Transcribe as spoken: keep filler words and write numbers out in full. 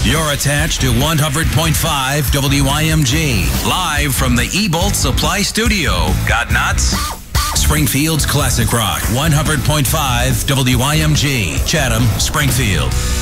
You're attached to one hundred point five W I M G. Live from the E-Bolt Supply Studio. Got nuts? Springfield's Classic Rock. one hundred point five W I M G. Chatham, Springfield.